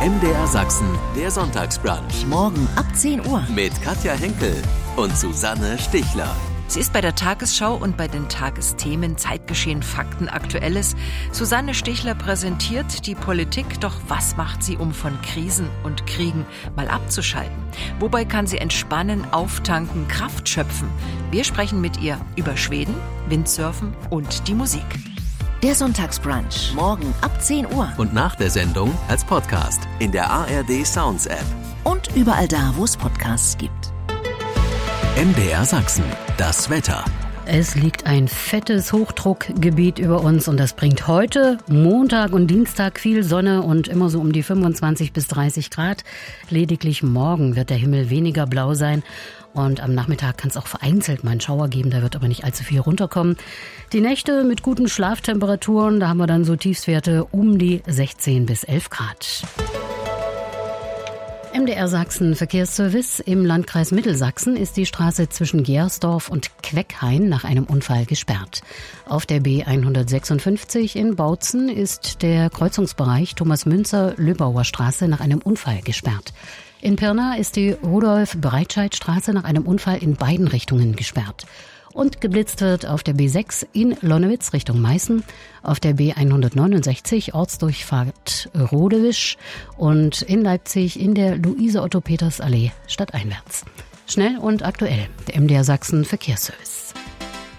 MDR Sachsen, der Sonntagsbrunch. Morgen ab 10 Uhr. Mit Katja Henkel und Susanne Stichler. Sie ist bei der Tagesschau und bei den Tagesthemen Zeitgeschehen, Fakten, Aktuelles. Susanne Stichler präsentiert die Politik, doch was macht sie, um von Krisen und Kriegen mal abzuschalten? Wobei kann sie entspannen, auftanken, Kraft schöpfen? Wir sprechen mit ihr über Schweden, Windsurfen und die Musik. Der Sonntagsbrunch. Morgen ab 10 Uhr. Und nach der Sendung als Podcast in der ARD Sounds App. Und überall da, wo es Podcasts gibt. MDR Sachsen, das Wetter. Es liegt ein fettes Hochdruckgebiet über uns und das bringt heute, Montag und Dienstag viel Sonne und immer so um die 25 bis 30 Grad. Lediglich morgen wird der Himmel weniger blau sein und am Nachmittag kann es auch vereinzelt mal einen Schauer geben, da wird aber nicht allzu viel runterkommen. Die Nächte mit guten Schlaftemperaturen, da haben wir dann so Tiefstwerte um die 16 bis 11 Grad. MDR Sachsen Verkehrsservice. Im Landkreis Mittelsachsen ist die Straße zwischen Gersdorf und Queckhain nach einem Unfall gesperrt. Auf der B156 in Bautzen ist der Kreuzungsbereich Thomas-Münzer-Löbauer Straße nach einem Unfall gesperrt. In Pirna ist die Rudolf-Breitscheid-Straße nach einem Unfall in beiden Richtungen gesperrt. Und geblitzt wird auf der B6 in Lonnewitz Richtung Meißen, auf der B169 Ortsdurchfahrt Rodewisch und in Leipzig in der Luise-Otto-Peters-Allee stadteinwärts. Schnell und aktuell, der MDR Sachsen Verkehrsservice.